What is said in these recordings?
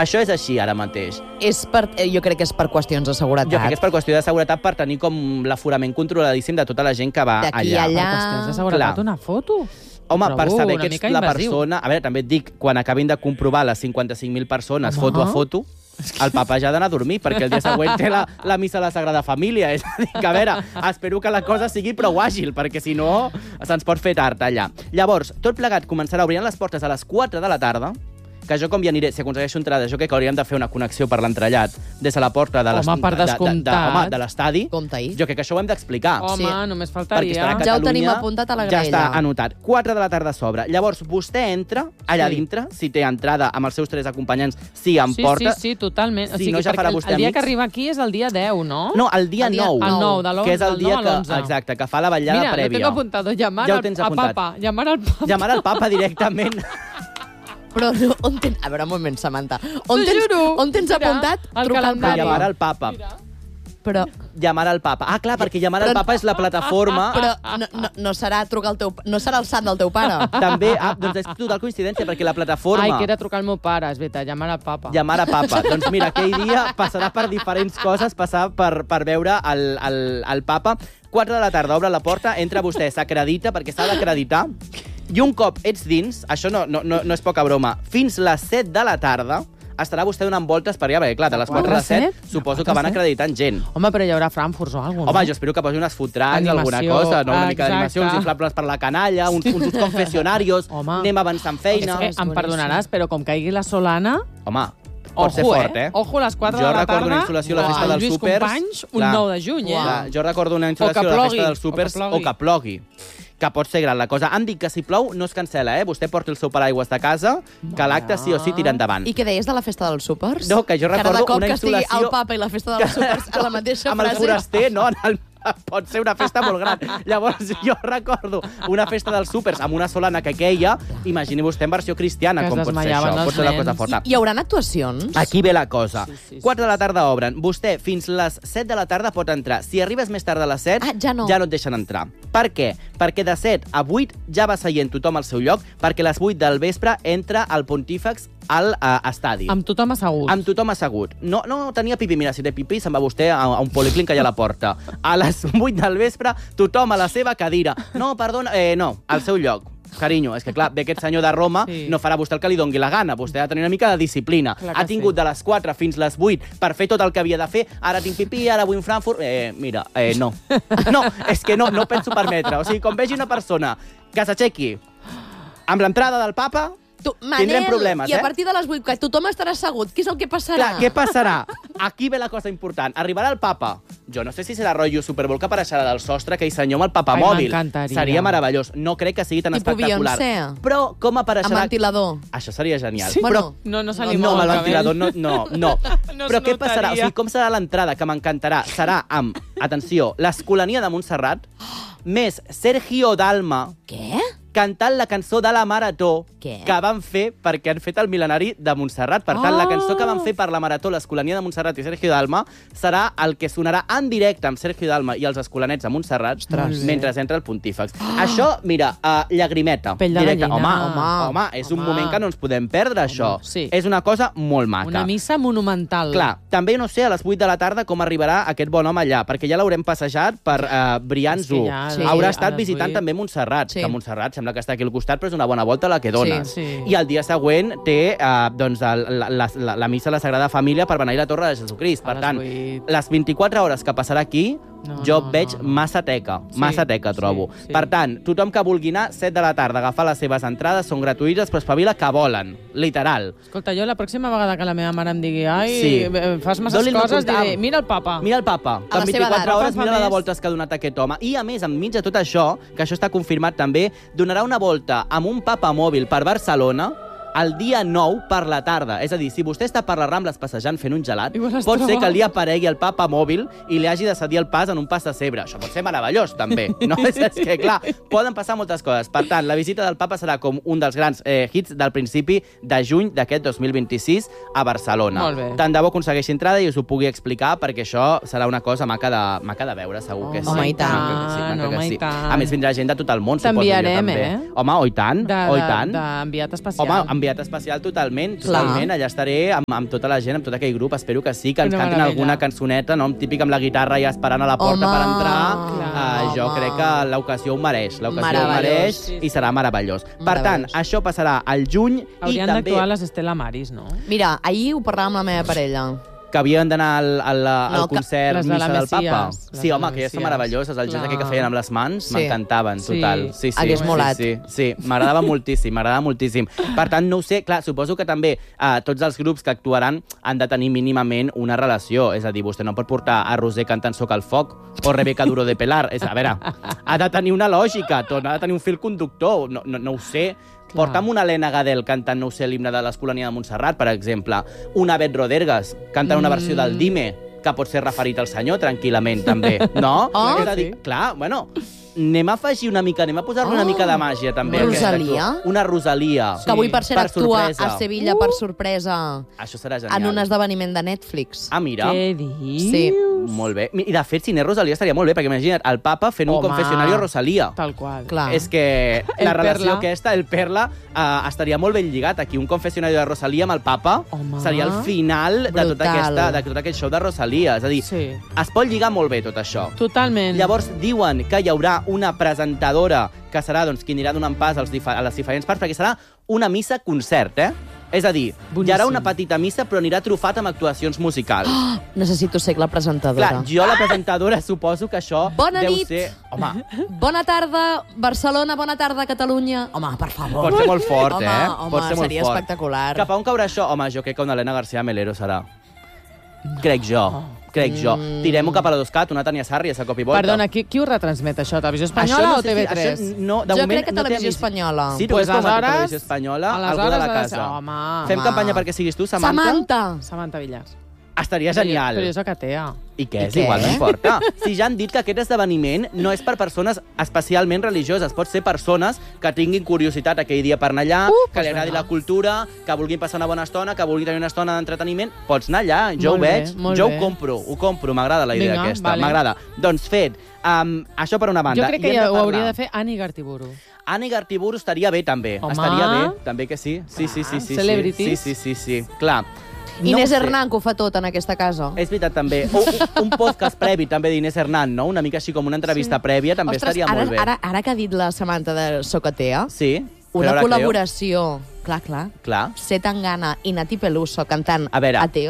Això és així ara mateix. Jo crec que és per qüestions de seguretat. Jo crec que és per qüestió de seguretat, per tenir com l'aforament controladíssim de tota la gent que va D'aquí allà. allà. Per qüestions de seguretat, una foto. Home, per Trobo saber una que ets mica la invasiu. persona... A veure, també et dic, quan acabin de comprovar les 55.000 persones foto a foto, el papa ja ha d'anar a dormir, perquè el dia següent té la missa de la Sagrada Família. És a dir, que a veure, espero que la cosa sigui prou àgil, perquè si no se'ns pot fer tard allà. Llavors, tot plegat començarà a obrir les portes a les 4 de la tarda, que jo com hi aniré, si aconsegueixo entrada, jo crec que hauríem de fer una connexió per l'entrellat des de la porta de per l'estadi. Compte-hi. Jo crec que això ho hem d'explicar. Home, només faltaria. Ja ho tenim apuntat a la Ja graella. està anotat. 4 de la tarda s'obre. Llavors, vostè entra allà dintre, si té entrada amb els seus 3 acompanyants, sí, en porta. Sí, totalment. Si no, ja farà vostè el dia amics. que arriba aquí és el dia 10, no? No, el dia 9. El 9, de l'11 que és el dia al 9 a l'11. exacte, que fa la vetllada Mira, prèvia. lo tengo apuntado. Llamar Ja ho tens a apuntat. papa. Llamar al papa. Llamar al papa directament. Però no, on tens... A veure, un moment, Samantha. On tens Mira, apuntat el trucar al calendari. Llamar papa? al papa. Però Llamar al papa. Ah, clar, perquè llamar al papa és la plataforma... no serà trucar al teu... No serà el sant del teu pare. També, doncs és total coincidència, perquè la plataforma... Ai, que era trucar al meu pare, és veritat, llamar al papa. Llamar a papa. Doncs mira, aquell dia passarà per diferents coses, passar per veure el papa. 4 de la tarda, obre la porta, entra vostè, s'acredita, perquè s'ha d'acreditar, i un cop ets dins, això no és poca broma, fins les 7 de la tarda estarà vostè donant voltes per allà, perquè clar, de les 4 a les 7 suposo que van acreditant gent. Home, però hi haurà frankfurts o alguna cosa, Home, no? jo espero que posi unes food trucks, alguna Animació, cosa, no? Una mica d'animació, uns exacte. inflables per la canalla, uns confessionarios, Home. anem avançant feina. És que em perdonaràs, però com caigui la solana... Home, pot ser fort, eh? Ojo, a les 4 Jo de la tarda... recordo una instal·lació a la festa dels Lluís súpers. Companys, un Clar. 9 de juny, eh? Clar, jo recordo una instal·lació a la plogui, festa dels súpers o que plogui. Que pot ser gran la cosa. Han dit que si plou no es cancel·la, eh? Vostè porta el seu paraigües de casa, que l'acte sí o sí tira endavant. I què deies de la festa dels súpers? No, que jo recordo Cada cop una que estigui instal·lació- el papa i la festa dels súpers a la mateixa amb el frase... foraster, no? Pot ser una festa molt gran. Llavors, jo recordo una festa dels súpers amb una solana que queia. Imagini vostè en versió cristiana, Que es com pot ser desmaiaven això. els Pot ser una nens. cosa forta. Hi haurà actuacions? Aquí ve la cosa. Sí. 4 de la tarda obren. Vostè fins les 7 de la tarda pot entrar. Si arribes més tard de les 7, ja no et deixen entrar. Per què? Perquè de 7 a 8 ja va seient tothom al seu lloc, perquè a les 8 del vespre entra el pontífex al estadi. Amb tothom assegut. Amb tothom assegut. No tenia pipí. Mira, si té pipí, se'n va vostè a un policlínic que hi ha a la porta. A les 8 del vespre, tothom a la seva cadira. No, perdona, no, al seu lloc. Carinyo, és que clar, ve aquest senyor de Roma, no farà vostè el que li dongui la gana. Vostè ha de tenir una mica de disciplina. Ha tingut de les 4 fins les 8 per fer tot el que havia de fer. Ara tinc pipí, ara vull un Frankfurt... no. No, és que no penso permetre. O sigui, com vegi una persona que s'aixequi amb l'entrada del papa... Tindrem problemes, i a partir de les 8, que tothom estarà assegut, què és el que passarà? Clar, què passarà? Aquí ve la cosa important. Arribarà el papa. Jo no sé si serà rotllo Super Bowl que apareixerà del sostre, que hi senyor amb el papa mòbil. M'encantaria. Seria meravellós. No crec que sigui tan espectacular. Beyoncé. Però com apareixerà... Amb ventilador. Això seria genial. Sí? Però... No se li No, mou amb el el cabell. ventilador no. Però què passarà? O sigui, com serà l'entrada, que m'encantarà? Serà amb, atenció, l'Escolania de Montserrat, més Sergio Dalma... Què? Cantant la cançó de la Marató Què? que van fer perquè han fet el mil·lenari de Montserrat. Per tant, la cançó que van fer per la Marató, l'Escolania de Montserrat i Sergio Dalma, serà el que sonarà en directe amb Sergio Dalma i els escolanets a Montserrat mentre entra el pontífex. Això, mira, llagrimeta. Pell de directe. gallina. Home, és un moment que no ens podem perdre, això. sí. És una cosa molt maca. Una missa monumental. Clar, també no sé a les 8 de la tarda com arribarà aquest bon home allà, perquè ja l'haurem passejat per Brians-1. Haurà estat visitant també Montserrat, que Montserrat sembla que està aquí al costat, però és una bona volta la que dona. I el dia següent té doncs, la missa a la Sagrada Família per beneir la Torre de Jesucrist. Per tant, les 24 hores que passarà aquí, jo veig massa teca, trobo. Per tant, tothom que vulgui anar, 7 de la tarda, agafar les seves entrades, són gratuïtes, però espavila que volen, literal. Escolta, jo la pròxima vegada que la meva mare em digui fas masses coses, diré, mira el papa. Mira el papa, que en 24 hores mira la de voltes que ha donat aquest home. I, a més, enmig de tot això, que això està confirmat també, donarà una volta amb un papa mòbil per Barcelona el dia 9 per la tarda. És a dir, si vostè està per les Rambles passejant fent un gelat, pot ser que el dia aparegui el papa mòbil i li hagi de cedir el pas en un pas de cebre. Això pot ser meravellós, també. No? És que, clar, poden passar moltes coses. Per tant, la visita del papa serà com un dels grans hits del principi de juny d'aquest 2026 a Barcelona. Molt bé. Tant de bo aconsegueixi entrada i us ho pugui explicar, perquè això serà una cosa maca de veure, segur que sí. Home, i tant. Maca que sí. A més, vindrà gent de tot el món, suposo jo, T'enviarem, també. Home, oi tant, oi tant. D'enviat especial. Home, enviat especial totalment. Allà estaré amb tota la gent, amb tot aquell grup, espero que sí, que ens cantin alguna cançoneta, no? Típic amb la guitarra ja esperant a la porta per entrar. Jo crec que l'ocasió ho mereix, i serà meravellós. Per tant, això passarà al juny. Haurien d'actuar les Estela Maris, no? Mira, ahir ho parlàvem amb la meva parella. Que havien d'anar al concert Missa del Papa. Sí, home, que ja són meravelloses. Els jocs que feien amb les mans m'encantaven, total. Hagués molat. Sí, m'agradava moltíssim. Per tant, no ho sé, clar, suposo que també tots els grups que actuaran han de tenir mínimament una relació. És a dir, vostè no pot portar a Roser cantant Soc al foc o Rebeca Duro de Pelar. A veure, ha de tenir una lògica, ha de tenir un fil conductor. No ho sé. Porta'm una Helena Gadel cantant, no ho sé, l'himne de l'Escolania de Montserrat, per exemple. Una Bet Rodergas cantant una versió del Dime, que pot ser referit al senyor, tranquil·lament, també. No? És a dir, clar, bueno... Anem a afegir una mica, anem a posar-li una mica de màgia, també. Rosalia? Una Rosalia. Que avui, per cert, actua a Sevilla per sorpresa. Això serà genial. En un esdeveniment de Netflix. Ah, mira. Què dius? Sí. Molt bé. I, de fet, si n'és Rosalia estaria molt bé, perquè imagina't, el papa fent un confessionario a Rosalia. Tal qual. Clar. És que la relació aquesta, el Perla, estaria molt ben lligat. Aquí un confessionario de Rosalia amb el papa seria el final de tot aquest show de Rosalia. És a dir, es pot lligar molt bé tot això. Totalment. Llavors diuen que hi haurà una presentadora que serà qui anirà donant pas a les diferents parts, perquè serà una missa-concert, És a dir, hi haurà una petita missa, però anirà trufat amb actuacions musicals. Necessito ser la presentadora. Clar, jo, la presentadora, suposo que això deu ser... Home. Bona tarda, Barcelona, bona tarda, Catalunya. Home, per favor. Pot ser molt fort, Home, seria espectacular. Cap a on caurà això? Home, jo crec que una Elena García Melero serà. Crec jo. Tirem-ho cap a l'Edoscat, una Tania Sarrias a cop i volta. Perdona, qui ho retransmet, això? Televisió Espanyola o TV3? Jo crec que Televisió Espanyola. Sí, tu ves com a Televisió Espanyola, algú de la casa. Fem campanya perquè siguis tu, Samantha. Samantha Villars. Estaria genial. Però jo soc atea. I què? És igual, no importa. Si ja han dit que aquest esdeveniment no és per persones especialment religioses, pot ser persones que tinguin curiositat aquell dia per anar allà, que li agradi la cultura, que vulguin passar una bona estona, que vulguin tenir una estona d'entreteniment, pots anar allà, jo ho veig, jo ho compro, m'agrada la idea aquesta, m'agrada. Doncs fet, això per una banda. Jo crec que ja ho hauria de fer Ani Gartiburu. Ani Gartiburu estaria bé, també. Estaria bé, també que sí. Sí. Celebrities. Sí, clar. Inés Hernán, que ho fa tot en aquesta casa. És veritat, també. Un podcast previ també d'Inés Hernán, no? Una mica així com una entrevista prèvia, també estaria molt bé. Ara que ha dit la Samantha de Socatea, una col·laboració... Clar. C. Tangana i Nati Peluso cantant Ateo.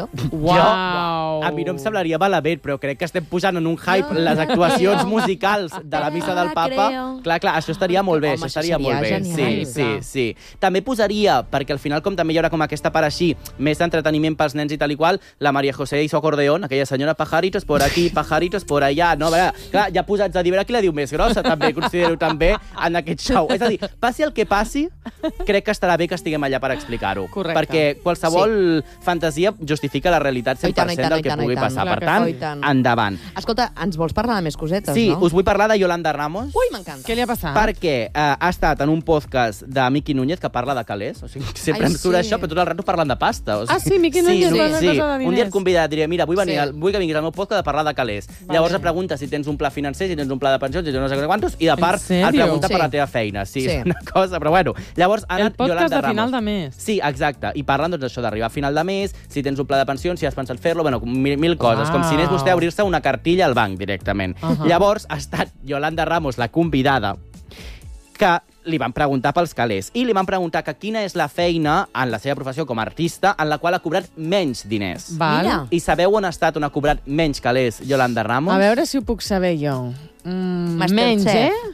Uau! A mi no em semblaria malament, però crec que estem posant en un hype les actuacions musicals de la missa del Papa. Clar, això estaria molt bé, això estaria molt bé. Sí. També posaria, perquè al final, com també hi haurà com aquesta part així, més d'entreteniment pels nens i tal i qual, la María José i su acordeón, aquella senyora pajaritos por aquí, pajaritos por allá, no? Clar, ja posats a dir, qui la diu més grossa, també, considero també, en aquest show. És a dir, passi el que passi, crec que estarà bé que estiguem allà per explicar-ho. Perquè qualsevol fantasia justifica la realitat 100% del que pugui passar. Per tant, endavant. Escolta, ens vols parlar de més cosetes, no? Sí, us vull parlar de Yolanda Ramos. Ui, m'encanta. Què li ha passat? Perquè ha estat en un podcast de Miqui Núñez que parla de calés. O sigui, sempre ens surt això, però tot el rato parlant de pasta. Sí, Miqui Núñez va una cosa de diners. Un dia et convidat, diria, mira, vull que vinguis al meu podcast de parlar de calés. Llavors et pregunta si tens un pla financer, si tens un pla de pensions, si tens no sé quantos, i de part et pregunta per la teva feina. Sí, és una cosa, però bueno. Llavors ha anat Yolanda Ramos. El podcast de final de mes. Sí, exacte. I parlen d'això, d'arribar a final de mes, si tens un pla de pensions, si has pensat fer-lo, bueno, mil coses. Com si anés vostè a obrir-se una cartilla al banc directament. Llavors ha estat Yolanda Ramos, la convidada, que li van preguntar pels calés. I li van preguntar que quina és la feina en la seva professió com a artista en la qual ha cobrat menys diners. I sabeu on ha estat on ha cobrat menys calés Yolanda Ramos? A veure si ho puc saber jo. Menys,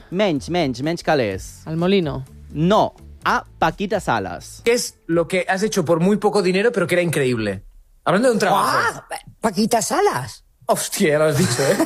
Menys calés. Al Molino. No. A Paquita Salas. ¿Qué es lo que has hecho por muy poco dinero, pero que era increíble? Hablando de un trabajo. Paquita Salas. Hostia, lo has dicho, ¿eh?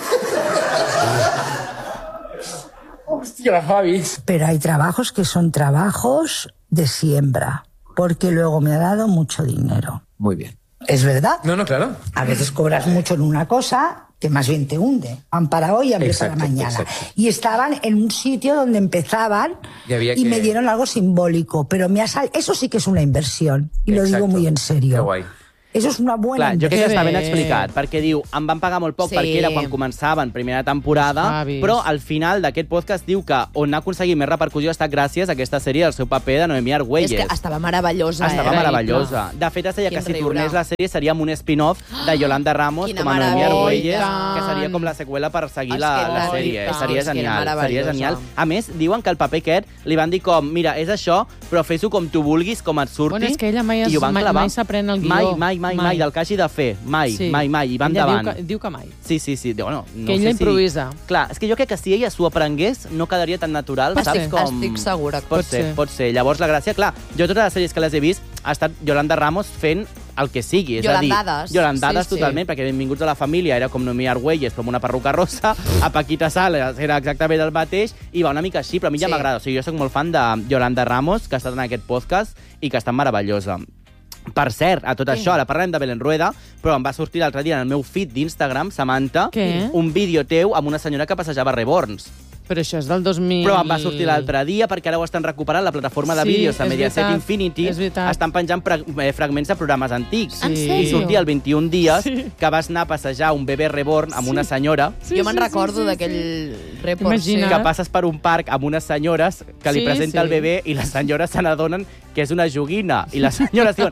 Hostia, Javi. Pero hay trabajos que son trabajos de siembra, porque luego me ha dado mucho dinero. Muy bien. ¿Es verdad? No, claro. A veces cobras mucho en una cosa que más bien te hunde. Pan para hoy y hambre para mañana. Exacto. Y estaban en un sitio donde empezaban y me dieron algo simbólico. Pero eso sí que es una inversión. Y lo digo muy en serio. Qué guay. Eso es una buena Clar, jo crec que està ben bé. explicat, perquè diu, em van pagar molt poc Sí. perquè era quan començaven primera temporada, Avis. però al final d'aquest podcast diu que on ha aconseguit més repercussió ha estat gràcies a aquesta sèrie del seu paper de Noemí Argüelles. És que estava meravellosa, Estava Increïble. meravellosa. De fet, es deia Quin que si riure. tornés la sèrie seria un spin-off de Yolanda Ramos Quina com a Noemí meravella. Argüelles, Oh, que seria tant. com la seqüela per seguir És la que sèrie. tant, Seria és que era genial, seria meravellosa. genial. A més, diuen que el paper aquest li van dir com, mira, és això, però fes-ho com tu vulguis, com et surti. Bueno, és que ella mai I ho van clavar. mai s'aprèn el guió. Mai, del que hagi de fer. Mai, Sí. mai, i va Ella endavant. diu que mai. Sí. Bueno, no Que ella sé improvisa. Clar, és que jo crec que si ella s'ho aprengués no quedaria tan natural, Pot saps? ser. Estic segura que Pot pot ser, ser. pot ser. Llavors, la gràcia, clar, jo totes les sèries que les he vist ha estat Yolanda Ramos fent el que sigui. És a dir, Yolandades. Yolandades Sí, sí. totalment, perquè Benvinguts a la família era com Noemí Argüelles, però amb una perruca rosa, a Paquita Salas era exactament el mateix, i va una mica així, però a mi ja Sí. m'agrada. O sigui, jo soc molt fan de Yolanda Ramos, que ha estat en aquest podcast, i que està meravellosa. Per cert, a tot això, ara parlem de Belén Rueda, però em va sortir l'altre dia en el meu feed d'Instagram, Samantha, Què? un vídeo teu amb una senyora que passejava reborns. Però això és del 2000... Però em va sortir l'altre dia perquè ara ho estan recuperant la plataforma de Sí, vídeos a és Mediaset veritat, Infinity. és veritat. Estan penjant fragments de programes antics. En Sí. I sèrio? sortia el 21 dies Sí. que vas anar a passejar un bebè reborn amb una senyora, Jo me'n recordo d'aquell report. Sí. Imagina't. que passes per un parc amb unes senyores que li Sí, presenta el sí. bebè i les senyores se n'adonen que és una joguina. I les senyores diuen,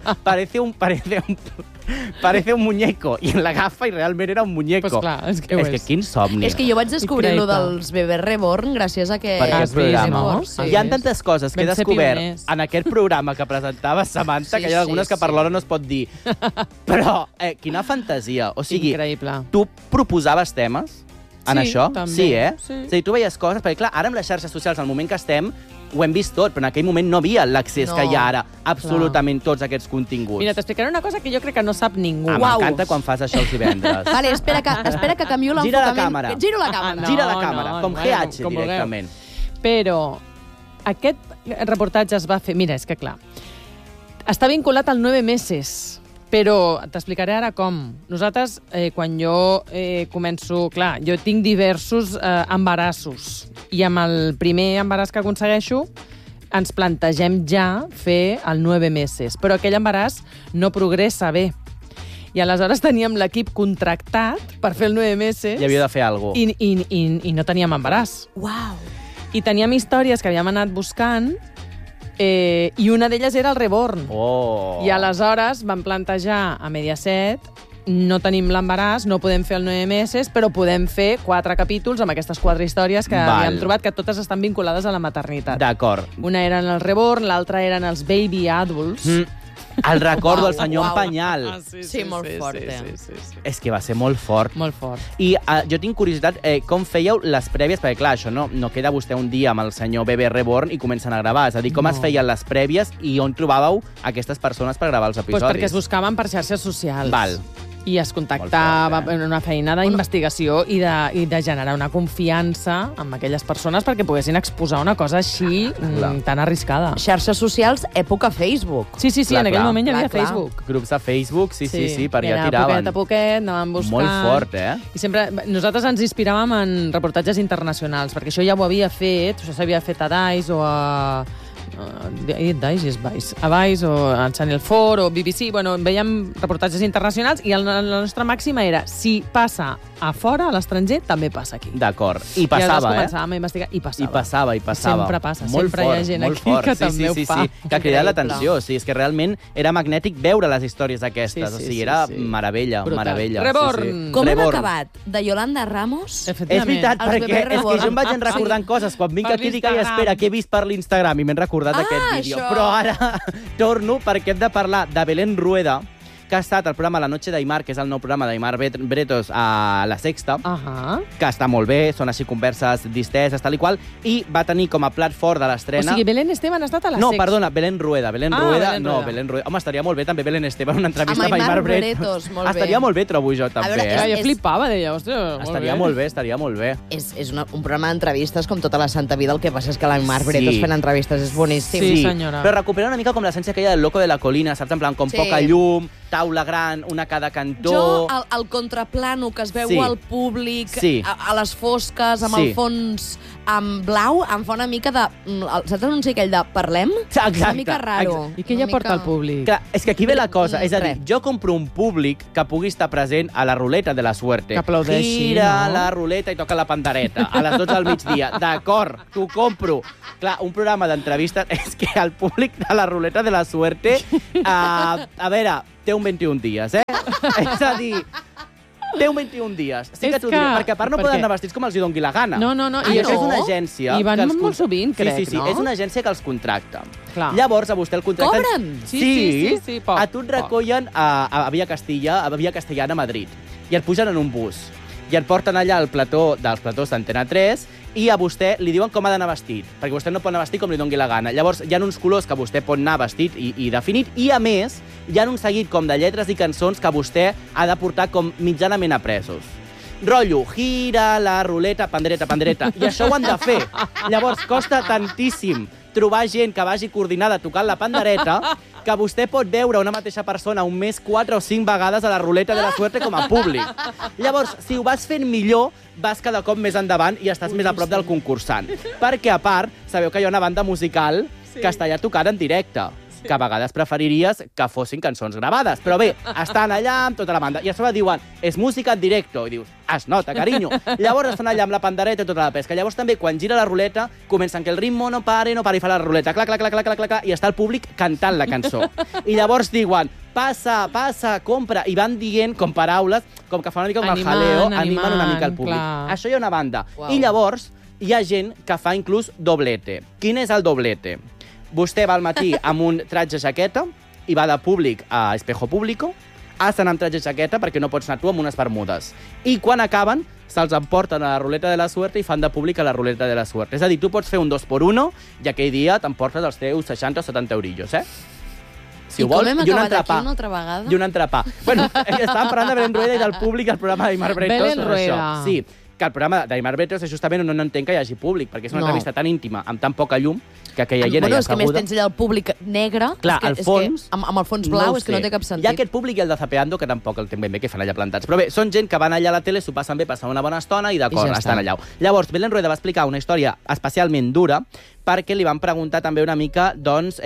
parece un muñeco. I l'agafa i realment era un muñeco. Pues clar, és que ho és que és. quin somni. És que jo vaig descobrir lo Increïble. dels bebès reborn gràcies a que... Per aquest Has vist, programa. no? Sí. Hi ha tantes coses que he Vam ser descobert pioners. en aquest programa que presentava Samantha, Sí, que hi ha algunes sí, que per sí. l'hora no es pot dir. Però, quina fantasia. O sigui, Increïble. tu proposaves temes en Sí, això? també. Sí, eh? Sí. O sigui, tu veies coses, perquè clar, ara amb les xarxes socials, al moment que estem, ho hem vist tot, però en aquell moment no havia l'accés No. que hi ha ara a absolutament tots aquests continguts. Mira, t'explicaré una cosa que jo crec que no sap ningú. M'encanta quan fas això els divendres. Vale, espera que canvio l'enfocament. Gira la càmera. Giro la càmera. No, Gira la càmera, no, com bueno, GH com vulgueu. directament. Però aquest reportatge es va fer... Mira, és que clar, està vinculat al 9 meses, però t'explicaré ara com. Nosaltres, quan jo començo... Clar, jo tinc diversos embarassos i amb el primer embaràs que aconsegueixo ens plantegem ja fer el 9 meses, però aquell embaràs no progressa bé. I aleshores teníem l'equip contractat per fer el 9 meses I havia de fer alguna cosa. i no teníem embaràs. Uau. I teníem històries que havíem anat buscant i una d'elles era el reborn. Oh. I aleshores vam plantejar a Mediaset no tenim l'embaràs, no podem fer el 9 meses, però podem fer 4 capítols amb aquestes 4 històries que Val. havíem trobat, que totes estan vinculades a la maternitat. D'acord. Una eren el reborn, l'altra eren els baby adults. El recordo del Uau, senyor uau. Empanyal. Sí, molt fort, sí. És que va ser molt fort. Molt fort. I jo tinc curiositat, com fèieu les prèvies? Perquè, clar, això no queda vostè un dia amb el senyor Bebé Reborn i comencen a gravar. És a dir, com es feien les prèvies i on trobàveu aquestes persones per gravar els Pues episodis? perquè es buscaven per xarxes socials. Val. I es contactava Molt fort, en una feina d'investigació i de generar una confiança amb aquelles persones perquè poguessin exposar una cosa així tan arriscada. Xarxes socials, època Facebook. Sí, Clar, en aquell clar. moment hi havia Clar, clar. Facebook. Grups de Facebook, sí, per allà Era tiraven. poquet a poquet, anàvem buscant... Molt fort, eh? I sempre, nosaltres ens inspiràvem en reportatges internacionals, perquè això ja ho havia fet, això s'havia fet a Dice o a... He dit Dice, és Vice. A Vice o a Channel 4 o BBC. Bueno, veiem reportatges internacionals i la nostra màxima era si passa a fora, a l'estranger, també passa aquí. D'acord. I I passava, aleshores començàvem a investigar i passava. I passava. Sempre passa, molt sempre fort, hi ha gent molt aquí fort. que sí, també ho sí, fa. Sí, que ha cridat l'atenció. Sí, és que realment era magnètic veure les històries aquestes. Sí, O sí, sigui, sí, era sí. meravella, Brutal. meravella. Reborn. Sí. Com hem Reborn. acabat? De Yolanda Ramos? És veritat, Els perquè bebès és que reborn. jo em vaig recordant coses. Quan vinc Per aquí dic, ai, l'Instagram. espera, què he vist per l'Instagram? I m'he recordat aquest vídeo. això. Però ara torno perquè hem de parlar de Belén Rueda, que ha estat el programa La Noche d'Aimar, que és el nou programa d'Aimar Bretos a La Sexta, que està molt bé, són així converses disteses, tal i qual, i va tenir com a plat fort de O l'estrena... sigui, Belén Esteban ha estat a la No, Sexta. perdona, Belén Rueda. Belén Ah, Rueda, Belén no, Rueda. Belén Rueda. Home, estaria molt bé també Belén Esteban, una entrevista Amb amb Aimar Aimar Bretos. Bretos, molt bé. Estaria molt bé, trobo jo, també. veure, Ja, eh? jo flipava, deia, hòstia, Estaria molt bé, estaria molt bé. És un programa d'entrevistes com tota la santa vida, el que passa és que l'Aimar Bretos fent entrevistes és boníssim. Sí, senyora. Però recupera una mica com l'essència aquella del Loco de la Colina, saps? En plan, com Sí. poca llum, taula gran, una a cada cantó... Jo, el contraplano que es veu Sí. al públic, Sí. a les fosques, amb Sí. el fons amb blau, em fa una mica de... Saps l'anunci aquell de parlem? Exacte, Una mica raro. I què hi Una aporta mica- el públic? Clar, és que aquí ve la cosa, és a dir, Res. jo compro un públic que pugui estar present a la ruleta de la suerte. Que aplaudeixi, Gira no? la ruleta i toca la pandereta a les 12 del migdia. D'acord, t'ho compro. Clar, un programa d'entrevistes és que el públic de la ruleta de la suerte, a veure, té un 21 dies, És a dir, té un 21 dies. Sí que És t'ho diré, que- perquè a part no perquè- poden anar vestits com els hi doni la gana. No. I I això és no? una agència... I van que els molt sovint, crec, sí, no? és una agència que els contracta. Clar. Llavors, a vostè el contracten... Cobren? Sí, poc, a tu et recollen a Via Castilla, a Via Castellana, a Madrid, i et pugen en un bus. I et porten allà al plató dels platós d'Antena 3 i a vostè li diuen com ha d'anar vestit, perquè vostè no pot anar vestit com li doni la gana. Llavors, hi ha uns colors que vostè pot anar vestit i definit, i a més, hi ha un seguit com de lletres i cançons que vostè ha de portar com mitjanament apresos. Rotllo, gira la ruleta, pandereta, pandereta. I això ho han de fer. Llavors, costa tantíssim trobar gent que vagi coordinada tocant la pandereta que vostè pot veure una mateixa persona un mes 4 o 5 vegades a la ruleta de la suerte com a públic. Llavors, si ho vas fent millor, vas cada cop més endavant i estàs més a prop del concursant. Perquè, a part, sabeu que hi ha una banda musical que està allà tocant en directe. Que a vegades preferiries que fossin cançons gravades. Però bé, estan allà amb tota la banda. I a sobre diuen, és música en directo. I dius, es nota, carinyo. Llavors estan allà amb la pandereta i tota la pesca. Llavors també, quan gira la ruleta, comencen que el ritmo no pare, i fa la ruleta. Clac, clac, clac, clac, clac, clac, i està el públic cantant la cançó. I llavors diuen, passa, compra. I van dient com paraules, com que fa una mica com el jaleo, animant una mica el públic. clar. Això hi ha una banda. Uau. I llavors hi ha gent que fa inclús doblete. Quin és el doblete? Vostè va al matí amb un tratge jaqueta i va de públic a espejo público, has d'anar amb tratge jaqueta perquè no pots anar tu amb unes bermudes. I quan acaben, se'ls emporten a la ruleta de la suerte i fan de públic a la ruleta de la suerte. És a dir, tu pots fer un 2x1 i aquell dia t'emportes els teus 60 o 70 eurillos, Si I ho vols, com hem i un acabat aquí entrepà. una altra vegada? I un entrepà. Bueno, estàvem parlant de Belén Rueda i del públic al programa d'Aimar Bretos. Belén sobre això. Rueda. Sí, que el programa d'Aimar Bretos és justament on no entenc que hi hagi públic, perquè és una No. entrevista tan íntima, amb tan poca llum, que aquella gent Bueno, allà és que més asseguda... tens allà el públic negre. Clar, és al que, fons... És que amb el fons blau ho és que no sé. té cap sentit. Hi ha aquest públic i el de Zapeando, que tampoc el tenen ben bé què fan allà plantats. Però bé, són gent que van allà a la tele, s'ho passen bé, passen una bona estona i d'acord, I ja estan està. allà. Llavors, Belén Rueda va explicar una història especialment dura perquè li van preguntar també una mica, doncs,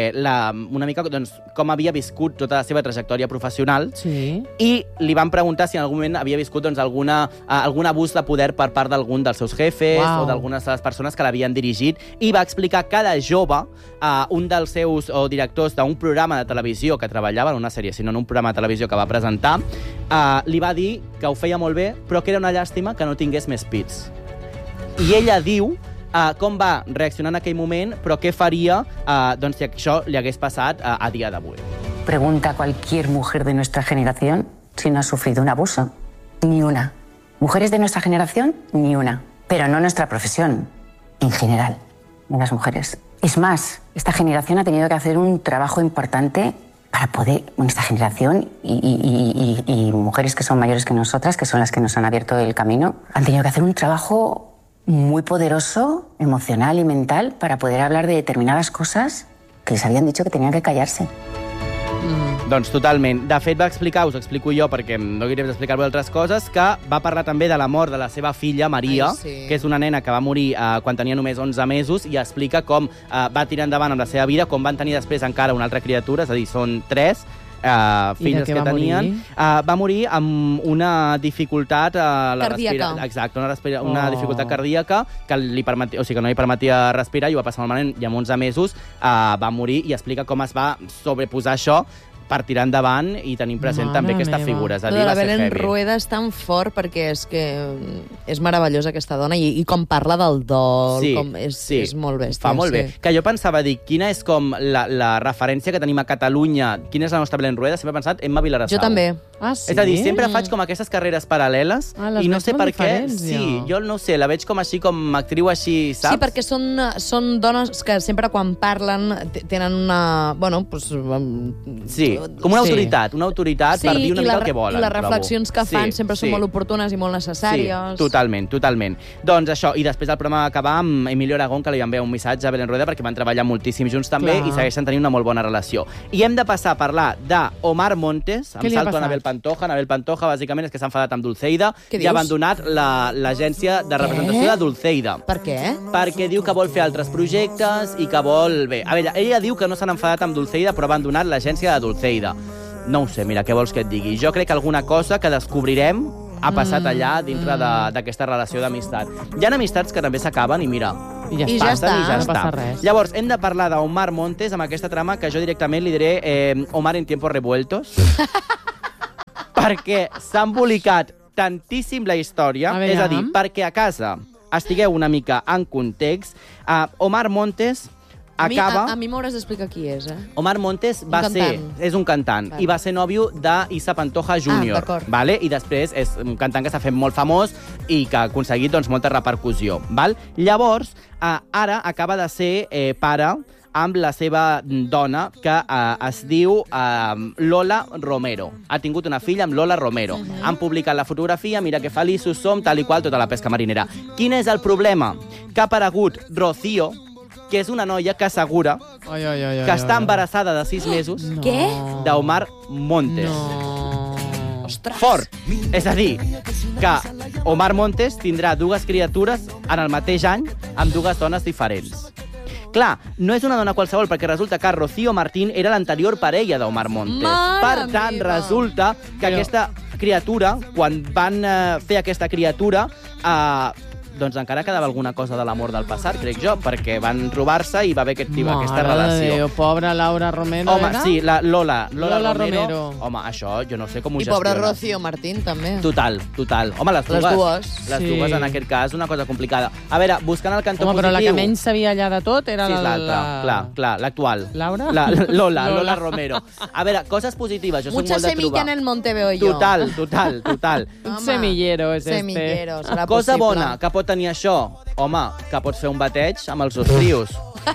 com havia viscut tota la seva trajectòria professional Sí. i li van preguntar si en algun moment havia viscut doncs, algun abús de poder per part d'algun dels seus jefes Uau. o d'algunes de les persones que l'havien dirigit, i va explicar que de jove un dels seus directors d'un programa de televisió que treballava, en una sèrie, sinó en un programa de televisió que va presentar, li va dir que ho feia molt bé, però que era una llàstima que no tingués més pits. I ella diu com va reaccionar en aquell moment, però què faria doncs, si això li hagués passat a dia d'avui. Pregunta a cualquier mujer de nuestra generación si no ha sufrido un abuso. Ni una. Mujeres de nuestra generación, ni una. Pero no nuestra profesión, en general, de las mujeres. Es más, esta generación ha tenido que hacer un trabajo importante para poder, esta generación y mujeres que son mayores que nosotras, que son las que nos han abierto el camino, han tenido que hacer un trabajo muy poderoso, emocional y mental, para poder hablar de determinadas cosas que les habían dicho que tenían que callarse. Doncs totalment. De fet, va explicar, us ho explico jo perquè no hauré d'explicar-vos altres coses, que va parlar també de la mort de la seva filla, Maria, Ai, sí. que és una nena que va morir quan tenia només 11 mesos, i explica com va tirar endavant amb la seva vida, com van tenir després encara una altra criatura, és a dir, són 3 filles què que va tenien. morir? Va morir amb una dificultat Cardíaca. Exacte, una dificultat cardíaca que li permetia, o sigui, que no li permetia respirar, i ho va passar malament, i amb 11 mesos va morir, i explica com es va sobreposar això per tirar endavant i tenir present Mare també aquesta meva. figura. És a Lo dir, de la va ser Belén heavy. Rueda és tan fort perquè és que és meravellosa aquesta dona i com parla del dol, com és molt bèstia. Fa molt bé. Sí. Que jo pensava, quina és com la referència que tenim a Catalunya, quina és la nostra Belén Rueda? Sempre he pensat Emma Vilarasau. Jo també. Ah, sí? És a dir, sempre faig com aquestes carreres paral·leles les i no veig sé molt per què. diferents, Sí, jo. jo no sé, la veig com així, com actriu així, saps? Sí, perquè són dones que sempre quan parlen tenen una... Bueno, doncs... Sí, com una autoritat per dir una mica el que volen. I les trobo. reflexions que fan sempre són sí. molt oportunes i molt necessàries. Sí, totalment. Doncs això, i després el programa va acabar amb Emilio Aragón, que li va enviar un missatge a Belén Rueda perquè van treballar moltíssim junts també i segueixen tenint una molt bona relació. I hem de passar a parlar d'Omar Montes, amb salto a Anabel Pantoja. Anabel Pantoja, bàsicament, és que s'ha enfadat amb Dulceida i ha abandonat l'agència de representació de Dulceida. Per què? Perquè diu que vol fer altres projectes i que vol... Bé, a veure, ella diu que no s'han enfadat amb Dulceida, però ha abandonat l'agència de Dulceida. No ho sé, mira, què vols que et digui? Jo crec que alguna cosa que descobrirem ha passat allà dintre d'aquesta relació d'amistat. Hi ha amistats que també s'acaben i mira, I ja està. No passa res. Llavors, hem de parlar d'Omar Montes amb aquesta trama que jo directament li diré Omar en tiempos revueltos, perquè s'ha embolicat tantíssim la història, és a dir, perquè a casa estigueu una mica en context, Omar Montes acaba... A mi m'hauràs d'explicar qui és, Omar Montes és un cantant i va ser nòvio d'Issa Pantoja Jr. Vale? I després és un cantant que s'ha fet molt famós i que ha aconseguit doncs, molta repercussió. Val? Llavors, ara acaba de ser pare amb la seva dona, que es diu Lola Romero. Ha tingut una filla amb Lola Romero. Han publicat la fotografia, mira que feliços som, tal i qual, tota la pesca marinera. Quin és el problema? Que ha aparegut Rocío, que és una noia que assegura que està embarassada de 6 mesos d'Omar Montes. Fort! És a dir, que Omar Montes tindrà 2 criatures en el mateix any amb 2 dones diferents. Clar, no és una dona qualsevol, perquè resulta que Rocío Martín era l'anterior parella d'Omar Montes. Per tant, resulta que aquesta criatura, quan van fer aquesta criatura, doncs encara quedava alguna cosa de l'amor del passat, crec jo, perquè van trobar-se i va haver aquesta relació. Déu, pobra Laura Romero, home, era? Sí, Lola Romero. Home, això jo no sé com ho gestiona. I pobra Rocío Martín, també. Total. Home, les dues. Les dues, en aquest cas, una cosa complicada. A veure, buscant el cantó positiu... Però la que menys sabia allà de tot era l'altra. Clar, l'actual. Laura? Lola Romero. A veure, coses positives. Jo soc molt de trobar... Mucha semilla en el monte veo yo. Total. Un semillero, és semillero, serà cosa possible. bona que pot tenir això, home, que pots fer un bateig amb els ostrius.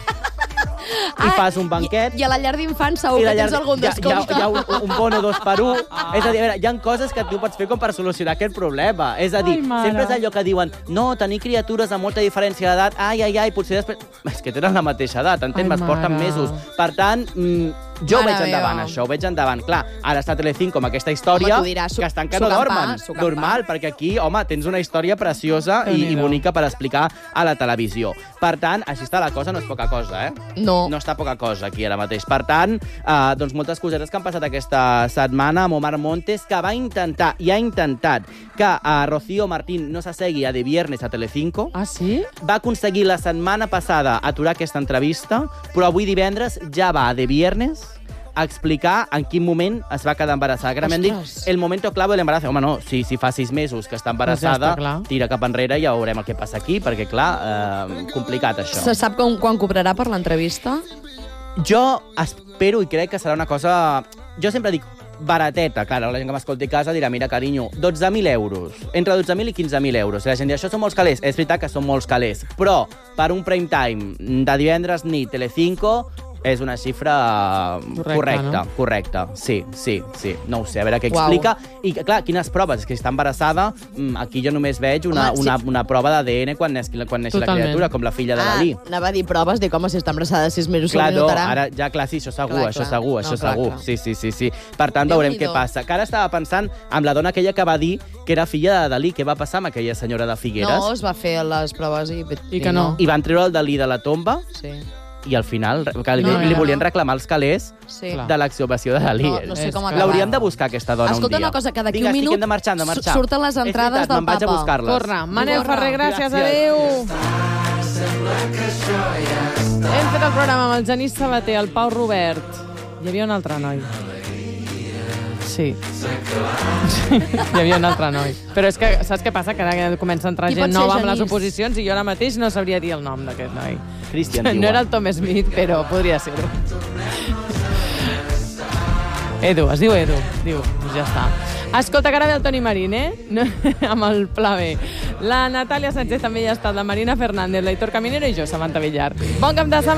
I fas un banquet... I a la llar d'infants segur que tens algun descompte. Hi ha un bono 2x1. És a dir, a veure, hi ha coses que tu pots fer com per solucionar aquest problema. És a dir, sempre és allò que diuen no, tenir criatures amb molta diferència d'edat, ai, potser després... És que tenen la mateixa edat, es porten mesos. Per tant, jo ho veig endavant, això, ho veig endavant. Clar, ara està Telecinco amb aquesta història, que estan que no dormen. Normal, perquè aquí, home, tens una història preciosa i bonica per explicar a la televisió. Per tant, així està la cosa, no és poca cosa, No està poca cosa aquí ara mateix. Per tant, doncs moltes cosetes que han passat aquesta setmana amb Omar Montes, que va intentar, i ha intentat, que Rocío Martín no s'assegui a De Viernes a Telecinco. Ah, sí? Va aconseguir la setmana passada aturar aquesta entrevista, però avui divendres ja va a De Viernes a explicar en quin moment es va quedar embarassada. Que m'han dit, el momento clave de l'embaràs. Home, no, si fa 6 mesos que està embarassada, tira cap enrere i ja veurem el que passa aquí, perquè, clar, complicat, això. Se sap quan cobrarà per l'entrevista? Jo espero i crec que serà una cosa... Jo sempre dic barateta. Clar, la gent que m'escolti a casa dirà, mira, carinyo, 12.000 euros. Entre 12.000 i 15.000 euros. I la gent dirà, això són molts calés. És veritat que són molts calés. Però per un prime time de divendres nit Telecinco és una xifra correcta. Sí. No ho sé, a veure què explica. I, clar, quines proves? És que si està embarassada, aquí jo només veig una prova d'ADN quan neix la criatura, com la filla de Dalí. Anava a dir proves, dic, home, si està embarassada de 6 mesos, clar, ara ja, clar, sí, això segur. Sí. Per tant, veurem què passa. Que ara estava pensant en la dona aquella que va dir que era filla de Dalí. Què va passar amb aquella senyora de Figueres? No, es va fer les proves i que no. I van treure el Dalí de la tomba? Sí. I al final li volien reclamar els calés de l'exhumació de Dalí. No sé com acabar. L'hauríem de buscar, aquesta dona, un dia. Escolta una cosa, que d'aquí un minut hem de marxar. surten les entrades del Papa. Me'n vaig a buscar-les. Corre. Manel Ferrer, gràcies, adéu. Hem fet el programa amb el Genís Sabater, el Pau Robert. Hi havia un altre noi. Sí. Hi havia un altre noi. Però és que, saps què passa? Que ara comença a entrar gent nova amb les oposicions i jo ara mateix no sabria dir el nom d'aquest noi. Christian diuen. No era el Tom Smith, però podria ser-ho. Edu, es diu Edu. Doncs ja està. Escolta, que ara ve el Toni Marín, no? Amb el pla B. La Natàlia Sánchez també ja ha estat, la Marina Fernández, l'Aitor Caminero i jo, Samantha Villar. Bon cap de setmana.